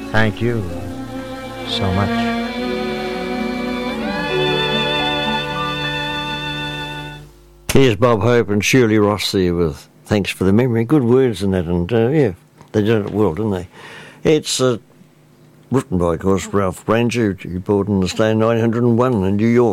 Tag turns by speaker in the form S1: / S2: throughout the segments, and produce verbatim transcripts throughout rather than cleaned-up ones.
S1: Thank you so much.
S2: Here's Bob Hope and Shirley Ross there with Thanks for the Memory. Good words in that, and uh, yeah, they did it well, didn't they? It's uh, written by, of course, Ralph Ranger, who born in the state nine hundred and one in New York.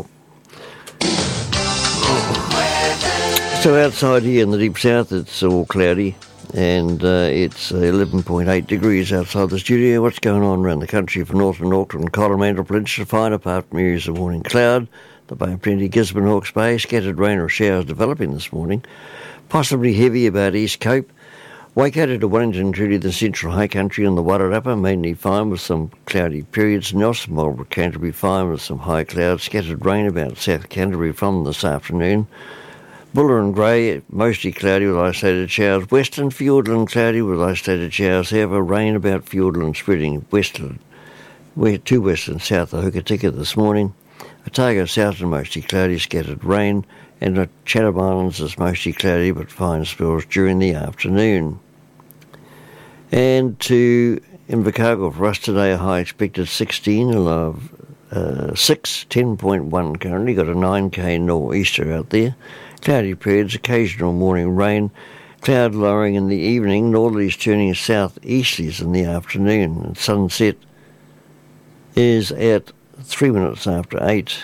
S2: So outside here in the deep south, it's all cloudy, and uh, it's eleven point eight degrees outside the studio. What's going on around the country for northern Auckland, Coromandel Peninsula, fine apart from areas of morning cloud, the Bay of Plenty, Gisborne, Hawke's Bay, scattered rain or showers developing this morning, possibly heavy about East Cape. Waikato to Wellington, including the central high country and the Wairarapa, mainly fine with some cloudy periods. Nelson, Marlborough, Canterbury, fine with some high clouds, scattered rain about South Canterbury from this afternoon. Buller and Grey, mostly cloudy with isolated showers. Western, Fiordland, cloudy with isolated showers. However, rain about Fiordland spreading western, to western south of Hukatika this morning. Otago, southern, mostly cloudy, scattered rain. And at Chatham Islands is mostly cloudy but fine spells during the afternoon. And to Invercargill for us today, a high expected sixteen, a low of uh, six, ten point one currently. Got a nine k nor'easter out there. Cloudy periods, occasional morning rain, cloud lowering in the evening, northerlies turning south-easterlies in the afternoon. And sunset is at three minutes after eight.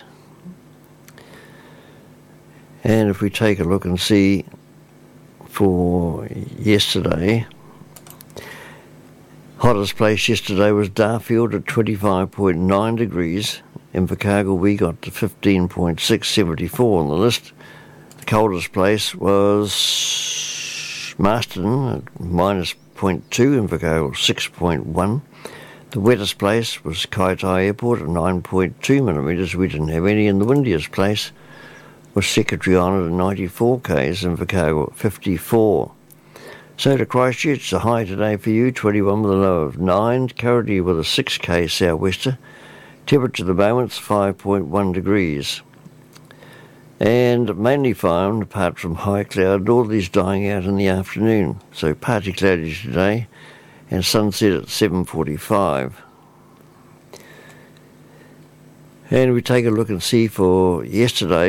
S2: And if we take a look and see for yesterday, hottest place yesterday was Darfield at twenty-five point nine degrees. Invercargill, we got to fifteen point six, seventy-four on the list. The coldest place was Marston at minus zero point two, Invercargill six point one. The wettest place was Kaitai Airport at nine point two millimetres. We didn't have any. And the windiest place was Secretary Island at ninety-four k's, Invercargill at fifty-four. So to Christchurch, the high today for you, twenty-one with a low of nine. Currently with a six k southwester. Temperature at the moment's five point one degrees. And mainly fine, apart from high cloud, northerlies dying out in the afternoon. So partly cloudy today, and sunset at seven forty-five. And we take a look and see for yesterday.